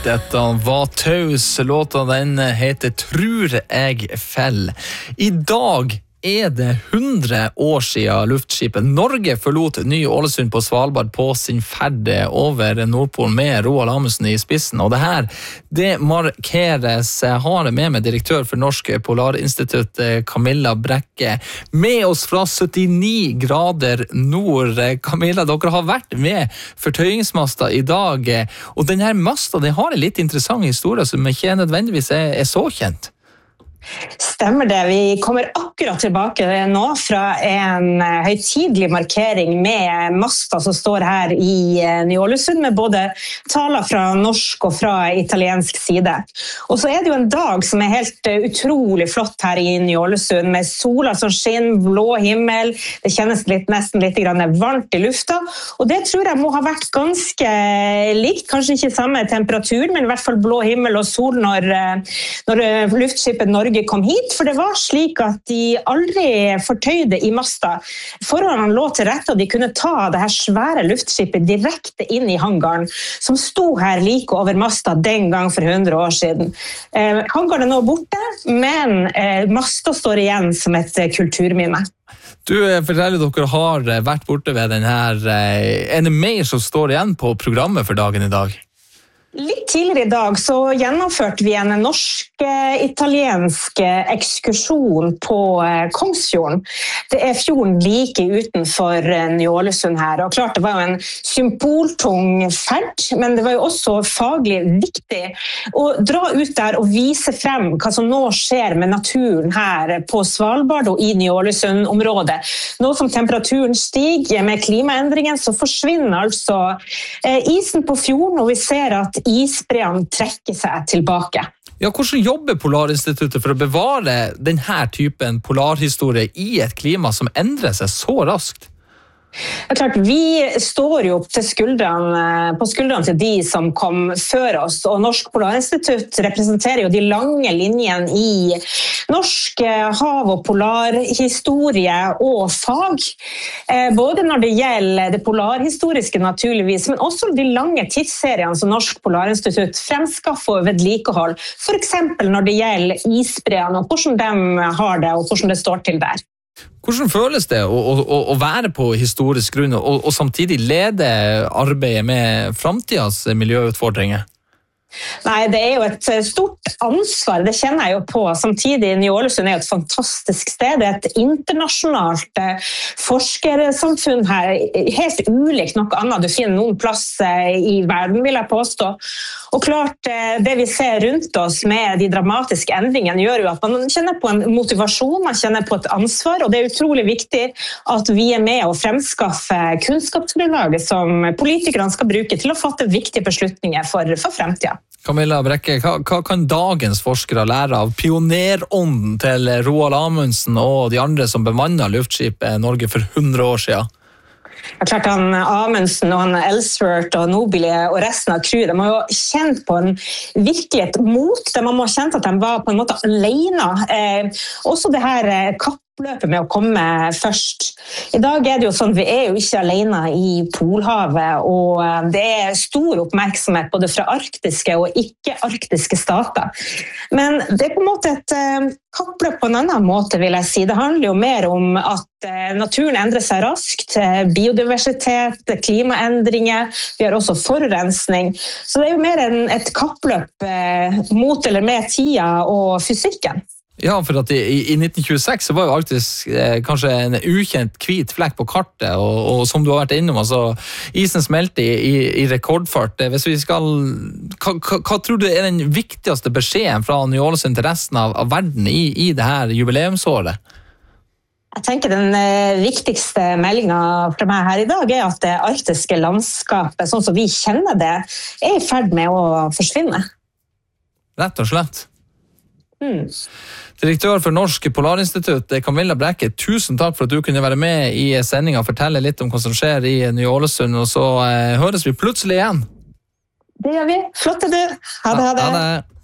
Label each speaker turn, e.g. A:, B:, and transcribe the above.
A: Dette var Taus. Låta den heter Tror jeg fell. I dag det 100 år siden luftskipet Norge forlot Ny-Ålesund på Svalbard på sin ferd over Nordpolen med Roald Amundsen i spissen. Og det markeres. Jeg har med meg direktør for Norsk Polarinstitutt, Camilla Brekke, med oss fra 79 grader nord. Camilla, dere har vært med fortøyingsmasta i dag, og denne masta har en litt interessant historie som ikke nødvendigvis så kjent.
B: Stemmer det. Vi kommer akkurat tilbake nå fra en høytidelig markering med masta som står her i Ny-Ålesund, med både taler fra norsk og fra italiensk side. Og så det jo en dag som helt utrolig flott her i Ny-Ålesund, med sola som skinner, blå himmel, det kjennes nesten litt varmt i lufta, og det tror jeg må ha vært ganske likt, kanskje ikke samme temperatur, men i hvert fall blå himmel og sol når luftskipet Norge kom hit, for det var slik at de aldri fortøyde i masta. Forholdene lå til rette, og de kunne ta det her svære luftskipet direkte inn i hangaren, som sto her like over masta den gang for 100 år siden. Hangaren nå borte, men masta står igjen som et kulturminne.
A: Du forteller dere har vært borte ved den her. Det mer som står igjen på programmet for dagen i dag?
B: Litt tidligere i dag så gjennomførte vi en norsk-italiensk ekskursjon på Kongsfjorden. Det fjorden like utenfor Ny-Ålesund her, og klart det var jo en symboltung ferd, men det var jo også faglig viktig å dra ut der og vise frem hva som nå skjer med naturen her på Svalbard og i Ny-Ålesund-området. Nå som temperaturen stiger med klimaendringen, så forsvinner altså isen på fjorden, og vi ser at isbreene trekker seg tilbake.
A: Ja, hvordan jobber Polarinstituttet for å bevare denne typen polarhistorie i et klima som endrer seg så raskt?
B: Klart, vi står jo på skuldrene til de som kom før oss, og Norsk Polarinstitutt representerer jo de lange linjene i norsk hav- og polarhistorie og fag. Både når det gjelder det polarhistoriske naturligvis, men også de lange tidsseriene som Norsk Polarinstitutt fremskaffer og vedlikehold, for eksempel når det gjelder isbreene og hvordan de har det og hvordan det står til der.
A: Hvordan føles det å være på historisk grunn og samtidig lede arbeidet med fremtidens miljøutfordringer?
B: Nei, det jo et stort ansvar, det kjenner jeg jo på. Samtidig, Ny-Ålesund jo et fantastisk sted. Det et internasjonalt forskersamfunn her, helt ulikt noe annet du finner noen plass i verden, vil jeg påstå. Og klart, det vi ser rundt oss med de dramatiske endringene gjør jo at man kjenner på en motivasjon, man kjenner på et ansvar, og det utrolig viktig at vi med å fremskaffe kunnskapsgrunnlaget som politikerne skal bruke til å fatte viktige beslutninger for fremtiden.
A: Camilla Brekke, hva kan dagens forskere lære av pionerånden til Roald Amundsen og de andre som bemannet luftskipet Norge for 100 år siden?
B: Klart Amundsen og Ellsworth og Nobile og resten av crewet, de har jo kjent på en virkelig et mot, de har kjent at de var på en måte alene. Også det her kappløpet med å komme først. I dag det jo sånn, vi jo ikke alene i Polhavet, og det stor oppmerksomhet både fra arktiske og ikke-arktiske stater. Men det på en måte et kappløp på en annen måte, vil jeg si. Det handler jo mer om at naturen endrer seg raskt, biodiversitet, klimaendringer, vi har også forurensning. Så det jo mer et kappløp mot eller med tida og fysikken.
A: Ja, for at i 1926 så var jo Arktis kanskje en ukjent hvit flekk på kartet, og som du har vært innom, altså isen smelter i rekordfart. Hvis vi skal, hva tror du den viktigste beskjeden fra Ny-Ålesund til resten av verden i det her jubileumsåret?
B: Jeg tenker den viktigste meldingen fra meg her i dag at det arktiske landskapet, sånn som vi kjenner det, i ferd med å forsvinne.
A: Rett og slett. Direktør for Norsk Polarinstitutt, Camilla Brekke, tusen takk for at du kunne være med i sendingen og fortelle litt om hva som skjer i Ny-Ålesund, og så høres vi plutselig igjen.
B: Det gjør vi. Flott du. Ha det.
A: Ha det.